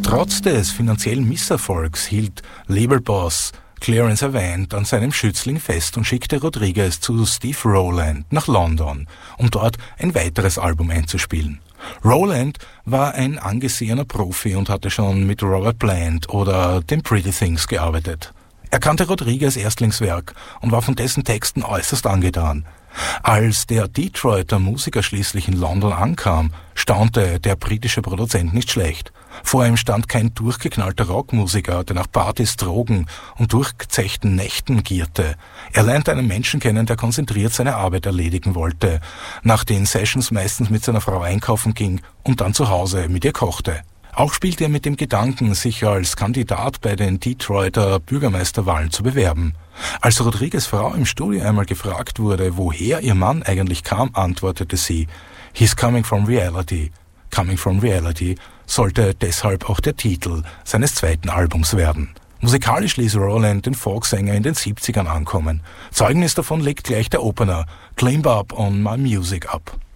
Trotz des finanziellen Misserfolgs hielt Labelboss Clarence Avant an seinem Schützling fest und schickte Rodriguez zu Steve Rowland nach London, um dort ein weiteres Album einzuspielen. Rowland war ein angesehener Profi und hatte schon mit Robert Plant oder den Pretty Things gearbeitet. Er kannte Rodriguez' Erstlingswerk und war von dessen Texten äußerst angetan. Als der Detroiter Musiker schließlich in London ankam, staunte der britische Produzent nicht schlecht. Vor ihm stand kein durchgeknallter Rockmusiker, der nach Partys, Drogen und durchgezechten Nächten gierte. Er lernte einen Menschen kennen, der konzentriert seine Arbeit erledigen wollte, nach den Sessions meistens mit seiner Frau einkaufen ging und dann zu Hause mit ihr kochte. Auch spielte er mit dem Gedanken, sich als Kandidat bei den Detroiter Bürgermeisterwahlen zu bewerben. Als Rodriguez' Frau im Studio einmal gefragt wurde, woher ihr Mann eigentlich kam, antwortete sie, "He's coming from reality." Coming from reality sollte deshalb auch der Titel seines zweiten Albums werden. Musikalisch ließ Rowland den Folksänger in den 70ern ankommen. Zeugnis davon legt gleich der Opener "Climb Up on My Music" ab.